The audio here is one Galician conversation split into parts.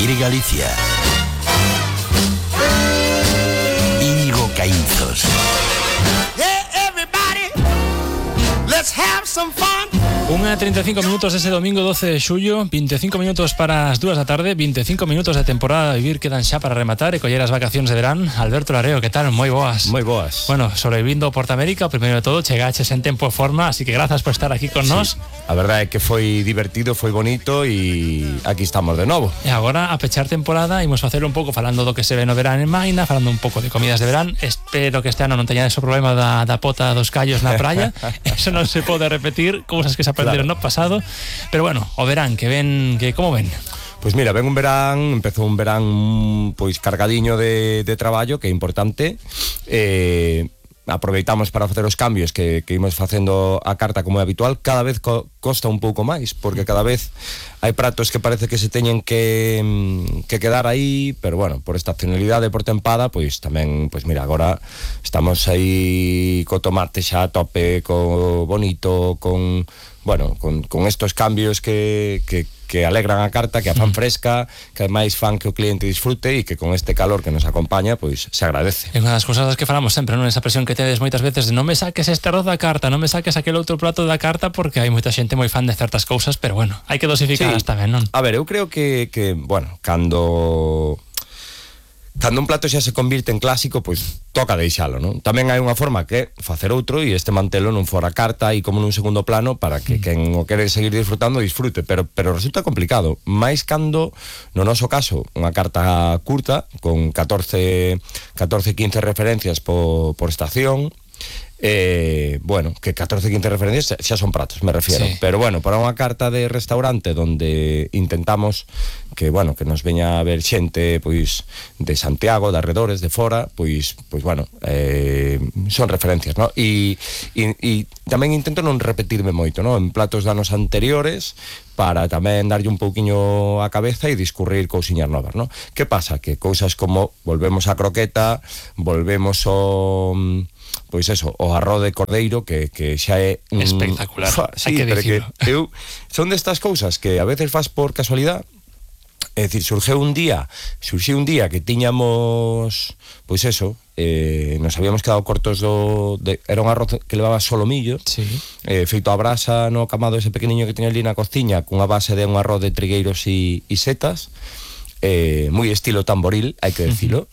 Aire Galicia. Íñigo Caínzos. Hey everybody, let's have some fun. 1:35 minutos ese domingo 12 de xullo, 25 minutos para as 2 da tarde, 25 minutos de temporada a vivir quedan xa para rematar e coller as vacacións de verán. Alberto Lareo, que tal? Moi boas. Moi boas. Bueno, sobrevivindo ao Portamérica, o primeiro de todo, chegaches en tempo e forma, así que grazas por estar aquí con nós. A verdade é que foi divertido, foi bonito e aquí estamos de novo. E agora, a pechar temporada, imos facer un pouco falando do que se ve no verán en Maina, falando un pouco de comidas de verán. Espero que este ano non teñades o problema da pota dos callos na praia. Eso non se pode repetir, cousas que se aprenderon no pasado. Pero bueno, o verán, que ven, que como ven? Pois mira, ven un verán, empezou un verán pois cargadiño de traballo, que é importante. Aproveitamos para facer os cambios que imos facendo a carta como é habitual. Cada vez costa un pouco máis, porque cada vez hai pratos que parece que se teñen que quedar aí, pero bueno, por estacionalidade, por tempada, pois tamén, pois mira, agora estamos aí co tomate xa a tope, co bonito, con estos cambios que alegran a carta, que a fan fresca, que ademais fan que o cliente disfrute e que con este calor que nos acompaña, pois se agradece. É unha das cousas das que falamos sempre, non? Esa presión que tedes moitas veces de non me saques este arroz da carta, non me saques aquel outro prato da carta, porque hai moita xente moi fan de certas cousas, pero bueno, hai que dosificarlas tamén, non? A ver, eu creo que bueno, cando un plato xa se convirte en clásico, pois toca deixalo, non? Tamén hai unha forma que facer outro e este mantelo non fora carta e como nun segundo plano para que quen o quere seguir disfrutando disfrute, pero resulta complicado, máis cando no noso caso unha carta curta con 14-15 referencias por estación. Bueno, que 14-15 referencias xa son pratos, me refiero, sí. Pero bueno, para unha carta de restaurante donde intentamos que, bueno, que nos veña a ver xente pois de Santiago, de arredores, de fora, pois bueno, son referencias, ¿no? E tamén intento non repetirme moito, ¿no? En platos de anos anteriores para tamén darlle un pouquiño a cabeza e discurrir cousiñas novas, ¿no? Que pasa? Que cousas como volvemos a croqueta, volvemos o pois eso, o arroz de cordeiro que xa é espectacular, sí, pero que son destas cousas que a veces fas por casualidad. É dicir, surxiu un día que tiñamos, pois eso, nos habíamos quedado cortos era un arroz que levaba solomillo, sí. Feito a brasa no camado ese pequeniño que tiña ali na cociña, cunha base de un arroz de trigueiros e setas, moi estilo tamboril, hai que decilo,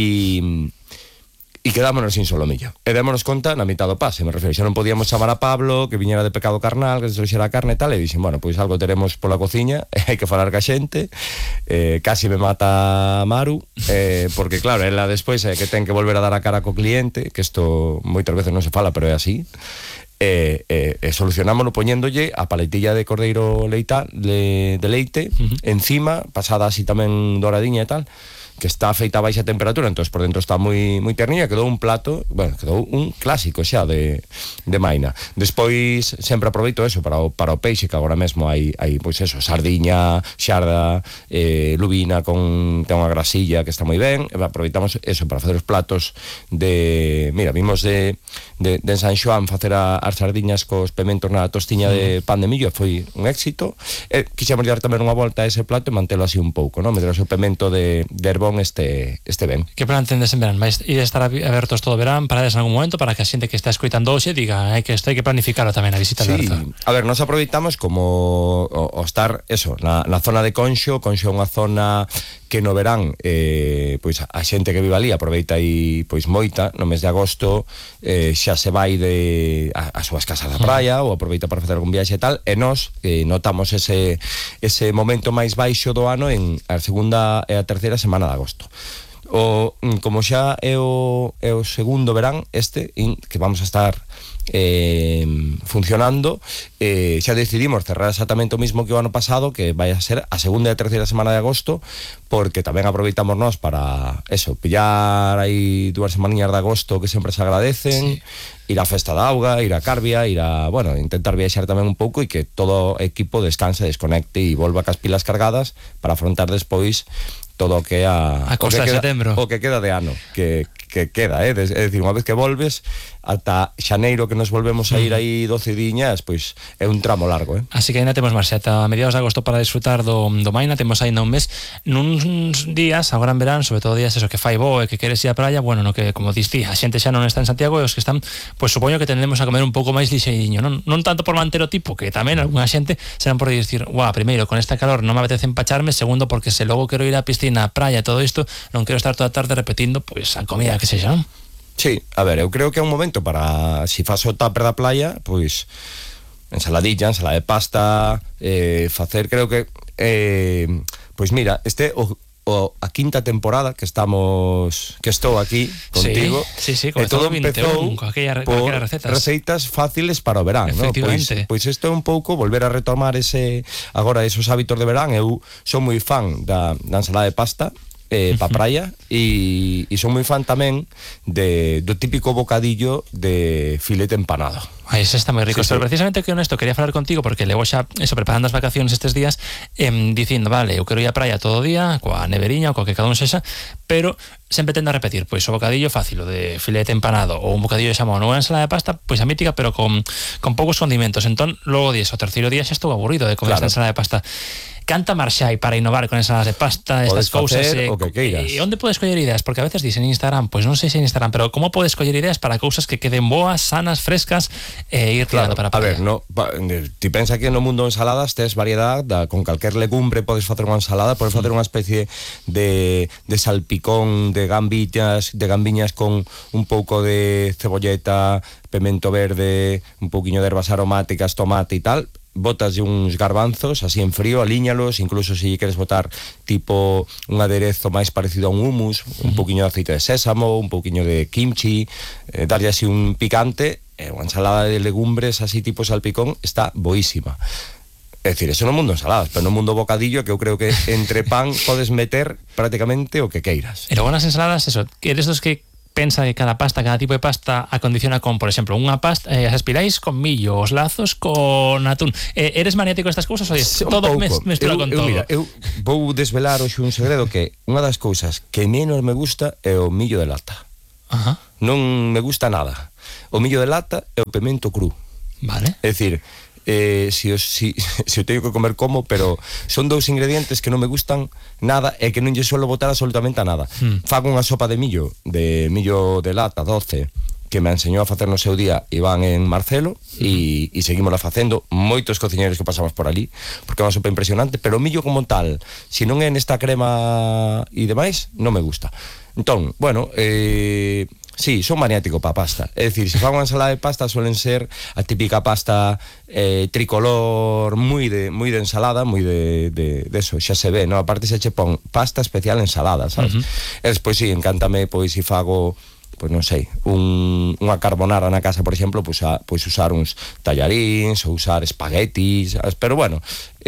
e quedámonos sin solomillo. E démonos conta na mitad do pase, me refiro, xa non podíamos chamar a Pablo, que viñera de pecado carnal, que se trouxera a carne e tal, e dixen, bueno, pois algo teremos pola cociña, hai que falar ca xente, casi me mata Maru, porque claro, ela despois é que ten que volver a dar a cara co cliente, que isto moitas veces non se fala, pero é así, solucionámoslo poñéndolle a paletilla de cordeiro de leite encima, pasada así tamén doradiña e tal, que está feita a baixa temperatura, entonces por dentro está moi terniña, quedou un plato, bueno, quedou un clásico xa de Maina. Despois sempre aproveito eso para o peixe, que agora mesmo hai pois eso, sardiña, xarda, lubina ten unha grasilla que está moi ben, aproveitamos eso para facer os platos mira, vimos de San Xoán facer as sardiñas cos pementos na tostiña de pan de millo, foi un éxito. Quixemos dar tamén unha volta a ese plato e mantelo así un pouco, non? Meter o seu pemento de herbón este ben. Que plan tendes en verán? Vais ir a estar abertos todo o verán, parades en algún momento para que a xente que está escoitando hoxe diga que isto hai que planificarlo tamén a visita, sí. Alberto. A ver, nos aproveitamos como o estar eso, na zona de Conxo é unha zona que no verán pois a xente que vive ali aproveita aí pois moita, no mes de agosto xa se vai as súas casas da praia ou aproveita para facer algún viaxe e tal, e nós notamos ese momento máis baixo do ano en a segunda e a terceira semana de agosto. Como xa é o segundo verán que vamos a estar funcionando, xa decidimos cerrar exactamente o mismo que o ano pasado, que vai a ser a segunda e a terceira semana de agosto, porque tamén aproveitamos nós para eso, pillar aí 2 semaninhas de agosto que sempre se agradecen, sí. Ir á Festa da Auga, ir a Carbia, bueno, intentar viaxar tamén un pouco e que todo o equipo descanse, desconecte e volva cas pilas cargadas para afrontar despois todo o que é a costa de setembro, o que queda de ano, que queda, é dicir, unha vez que volves ata xaneiro que nos volvemos a ir aí 12 diñas, pois é un tramo largo, Así que ainda temos marxe ata mediados de agosto para disfrutar do Maina, temos ainda un mes, nuns días, agora en verán, sobre todo días eso que fai bo e que queres ir á praia, bueno, no que, como diste, a xente xa non está en Santiago e os que están, pois supoño que tendemos a comer un pouco máis lixeiriño, non tanto por manter o tipo, que tamén algunha xente serán por dicir, primeiro, con esta calor non me apetece empacharme, segundo, porque se logo quero ir á piscina, á praia, todo isto, non quero estar toda a tarde repetindo, pois, a comida que sexa, non? Sí, a ver, eu creo que é un momento para, si fas o tupper da playa, pois ensaladilla, ensalada de pasta, facer, creo que pois mira, a quinta temporada que estou aquí contigo. Sí, con todo empezou por receitas fáciles para o verán, ¿no? Pois isto é un pouco volver a retomar agora esos hábitos de verán. Eu son moi fan da ensalada de pasta pa praia e son moi fan tamén do típico bocadillo de filete empanado. Ese está moi rico, pero precisamente que honesto quería falar contigo porque levo xa preparando as vacaciones estes días dicindo, vale, eu quero ir á praia todo o día coa neveriña ou coa que cada un sexa, pero sempre tendo a repetir, pois o bocadillo fácil, o de filete empanado ou un bocadillo de xamón ou unha ensalada de pasta, pois a mítica pero con poucos condimentos. Entón, logo o terceiro día xa estou aburrido de comer esta ensalada de pasta. Canta marxa hai para innovar con ensaladas de pasta, estas cousas, o que queiras. E onde podes coller ideas? Porque a veces dicen en Instagram, pois non sei se en Instagram, pero como podes coller ideas para cousas que queden boas, sanas, frescas e ir tirando para a praia? A ver, ti pensa que no mundo de ensaladas tes variedad, con calquer legumbre podes facer unha ensalada, podes facer unha especie de salpicón de gambiñas con un pouco de cebolleta, pemento verde, un pouquiño de ervas aromáticas, tomate e tal. Botas uns garbanzos así en frío, alíñalos, incluso se queres botar tipo un aderezo máis parecido a un hummus, un pouquiño de aceite de sésamo, un pouquiño de kimchi, darlle así un picante, unha ensalada de legumbres así tipo salpicón está boísima. É dicir, eso no mundo ensaladas, pero no mundo bocadillo, que eu creo que entre pan podes meter prácticamente o que queiras. E logo nas ensaladas, eso, que eres dos que pensa que cada tipo de pasta acondiciona con, por exemplo, unha pasta, as espirais con millo, os lazos con atún. Eres maniático destas cousas ou todo mestura con todo? Mira, eu vou desvelar hoxe un segredo, que unha das cousas que menos me gusta é o millo de lata. Non me gusta nada. O millo de lata e o pemento cru. Vale. É dicir, si o teño que comer como, pero son dous ingredientes que non me gustan nada e que non lle suelo botar absolutamente a nada. Fago unha sopa de millo de lata 12 que me enseñou a facer no seu día Iván en Marcelo e seguimos facendo moitos cociñeiros que pasamos por ali, porque é unha sopa impresionante, pero o millo como tal, se non é nesta crema e demais, non me gusta. Entón, bueno, sí, son maniático pa pasta. É dicir, se fago unha ensalada de pasta suelen ser a típica pasta tricolor moi de ensalada, moi de eso, xa se ve, no? Aparte se che pon pasta especial ensalada, sabes? E despois sí, encántame pois se fago, pois non sei, unha carbonara na casa, por exemplo, pois usar uns tallaríns ou usar espaguetis, sabes? Pero bueno,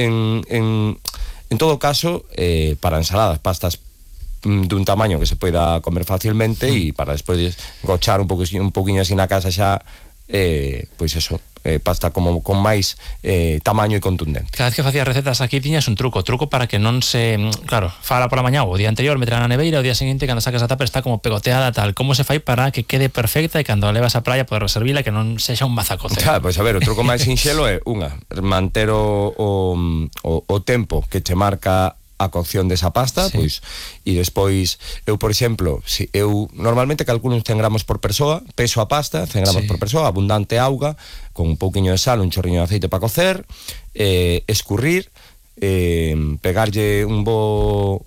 en todo caso, para ensaladas, pastas dun tamaño que se poida comer facilmente e para despois gochar un poquinho así na casa xa, pois eso, pasta como con máis tamaño e contundente. Cada vez que facías recetas aquí tiñas un truco para que non se, claro, fala pola mañá ou o día anterior, meterá na neveira, o día seguinte cando sacas a tapa está como pegoteada tal. Como se fai para que quede perfecta e cando a levas á praia poder reservila que non sexa un mazacote? Claro, pois a ver, o truco máis sinxelo é manter o tempo que che marca a cocción desa pasta, sí. Pois, e despois eu, por exemplo, eu normalmente calculo uns 100 gramos por persoa, peso a pasta, 100 gramos por persoa, abundante auga, con un pouquiño de sal, un chorriño de aceite para cocer, escurrir, pegarlle un bo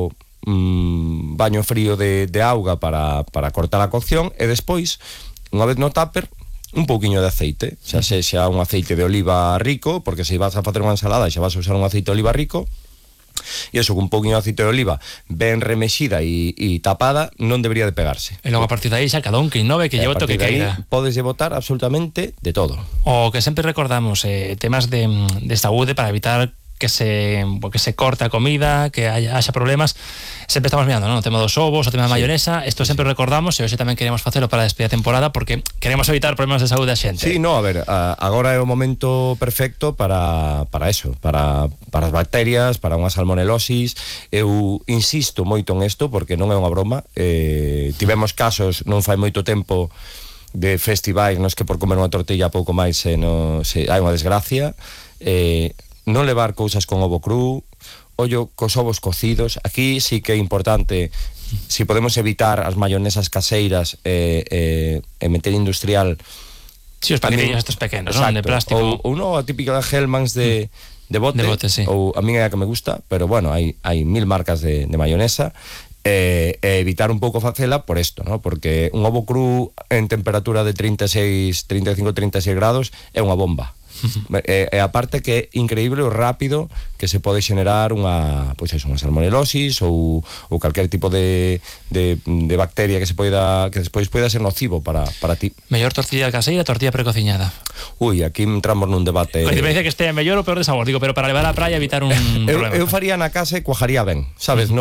baño frío de auga para cortar a cocción, e despois, unha vez no tupper, un pouquiño de aceite, xa sexa un aceite de oliva rico, porque se vas a facer unha ensalada xa vas a usar un aceite de oliva rico, e eso, con un pouquinho de aceite de oliva ben remexida e tapada, non debería de pegarse. E logo a partir de aí xa cada un que innove, que lleva o que queira. Podes botar absolutamente de todo. O que sempre recordamos, temas de saúde para evitar que se corte a comida, que haxa problemas. Sempre estamos mirando, non? O tema dos ovos, o tema da mayonesa, isto sempre recordamos, e hoxe tamén queremos facelo para a despedida de temporada porque queremos evitar problemas de saúde a xente. Sí, no, a ver, agora é o momento perfecto para eso, para as bacterias, para unha salmonelosis. Eu insisto moito en isto porque non é unha broma. Tivemos casos non fai moito tempo festivais nos que por comer unha tortilla pouco máis hai unha desgracia, non levar cousas con ovo cru, ollo cos ovos cocidos. Aquí sí que é importante, si podemos evitar as mayonesas caseiras e meter industrial. Sí, os paquetillos estos pequenos, non? De plástico. Ou non, a típica Hellmann's de bote, sí. Ou a mí é a que me gusta, pero bueno, hai 1000 marcas de mayonesa. Evitar un pouco facela por isto, ¿no? Porque un ovo cru en temperatura de 35-36 grados é unha bomba. E aparte que é increíble o rápido que se pode xenerar unha salmonelosis ou calquer tipo de bacteria que despois poida ser nocivo para ti. Mellor tortilla caseira, tortilla precociñada. Ui, aquí entramos nun debate. Con diferencia que este mellor ou peor de sabor, digo, pero para levar á praia evitar un problema. Eu faría na casa e cuajaría ben, sabes?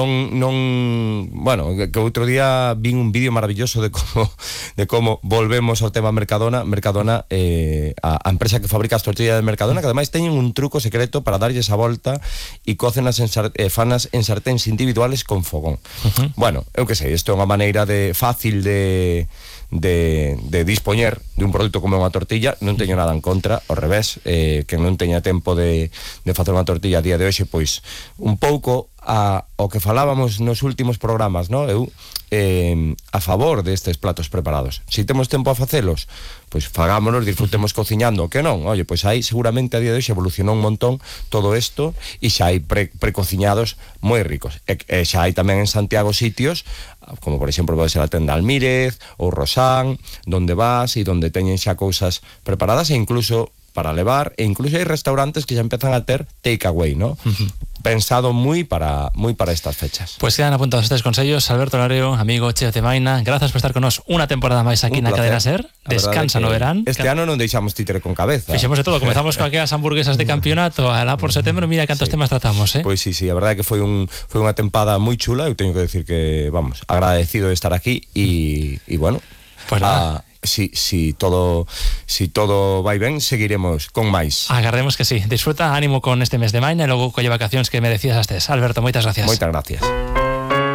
Bueno, que outro día vin un vídeo maravilloso de como volvemos ao tema Mercadona, a empresa que fabrica as tortillas de Mercadona, que ademais teñen un truco secreto para darlles a volta e cócenas fanas en sarténs individuales con fogón. Bueno, eu que sei, isto é unha maneira fácil de dispoñer de un produto como unha tortilla. Non teño nada en contra, ao revés, que non teña tempo de facer unha tortilla a día de hoxe, pois un pouco ao que falábamos nos últimos programas, no? Eu a favor destes platos preparados. Si temos tempo a facelos, pois fagámonos, disfrutemos cociñando, que non? Oye, pois aí seguramente a día de hoxe evolucionou un montón todo isto e xa hai precociñados moi ricos. E xa hai tamén en Santiago sitios, como por exemplo pode ser a tenda Almírez ou Rosán, donde vas e donde teñen xa cousas preparadas e incluso para levar, e incluso hai restaurantes que xa empezan a ter takeaway, ¿no? Pensado moi para estas fechas. Pues quedan apuntados estes consellos. Alberto Lareo, amigo, chef de Maina, grazas por estar con nos unha temporada máis aquí na Cadena Ser. Descansa no verán. Este ano non deixamos títere con cabeza. Fixemos de todo, comezamos con aquelas hamburguesas de campeonato, alá por setembro, mira cantos temas tratamos, Pois sí, a verdade é que foi unha tempada moi chula. Eu teño que decir que, vamos, agradecido de estar aquí e bueno, pues nada. Si todo vai ben, seguiremos con máis. Agardemos que sí. Disfruta, ánimo con este mes de Maina e logo colle vacacións que merecías astes. Alberto, moitas gracias. Moitas gracias.